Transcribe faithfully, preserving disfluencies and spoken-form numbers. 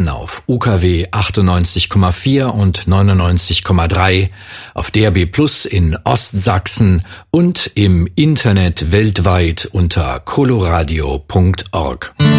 Dresden auf U K W achtundneunzig Komma vier und neunundneunzig Komma drei, auf D A B Plus in Ostsachsen und im Internet weltweit unter coloradio punkt org.